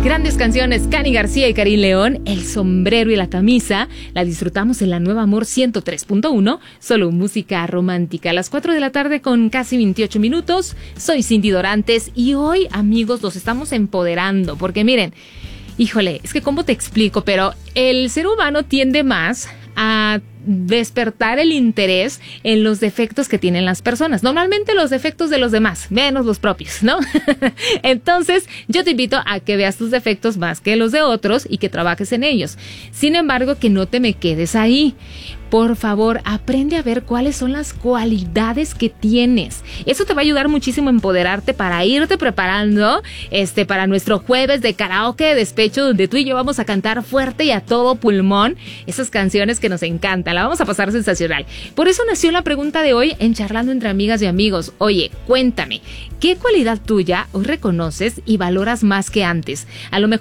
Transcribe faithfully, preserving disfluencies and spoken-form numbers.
Grandes canciones, Cani García y Karim León, El sombrero y la camisa, la disfrutamos en la Nueva Amor ciento tres punto uno, solo música romántica. A las cuatro de la tarde con casi veintiocho minutos, soy Cindy Dorantes y hoy, amigos, los estamos empoderando, porque miren, híjole, es que cómo te explico, pero el ser humano tiende más a despertar el interés en los defectos que tienen las personas. Normalmente los defectos de los demás, menos los propios, ¿no? Entonces, yo te invito a que veas tus defectos más que los de otros y que trabajes en ellos. Sin embargo, que no te me quedes ahí. Por favor, aprende a ver cuáles son las cualidades que tienes. Eso te va a ayudar muchísimo a empoderarte para irte preparando este, para nuestro jueves de karaoke de despecho, donde tú y yo vamos a cantar fuerte y a todo pulmón esas canciones que nos encantan. La vamos a pasar sensacional. Por eso nació la pregunta de hoy en Charlando entre Amigas y Amigos. Oye, cuéntame, ¿qué cualidad tuya hoy reconoces y valoras más que antes? A lo mejor